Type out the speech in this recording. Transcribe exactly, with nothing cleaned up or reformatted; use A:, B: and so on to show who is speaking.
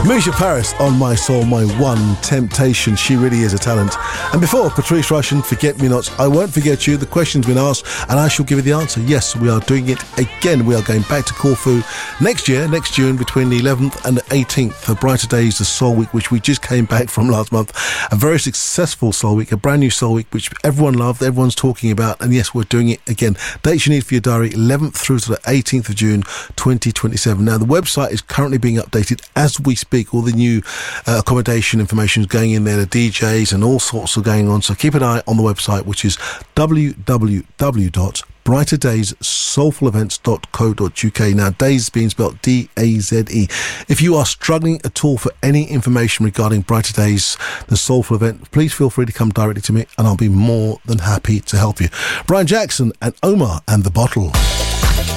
A: Misha Paris on My Soul, My One Temptation. She really is a talent. And before, Patrice Rushen, Forget Me Not. I won't forget you. The question's been asked and I shall give you the answer. Yes, we are doing it again. We are going back to Corfu next year, next June, between the eleventh and the eighteenth for Brighter Days, the Soul Week, which we just came back from last month. A very successful Soul Week, a brand new Soul Week, which everyone loved, everyone's talking about. And yes, we're doing it again. Dates you need for your diary, eleventh through to the eighteenth of June, twenty twenty-seven. Now, the website is currently being updated as we speak. All the new uh, accommodation information is going in there, the D Js and all sorts are going on. So keep an eye on the website, which is w w w dot brighter days soulful events dot co dot u k. Now, days being spelled D A Z E. If you are struggling at all for any information regarding Brighter Days, the Soulful event, please feel free to come directly to me and I'll be more than happy to help you. Brian Jackson and Omar and the Bottle.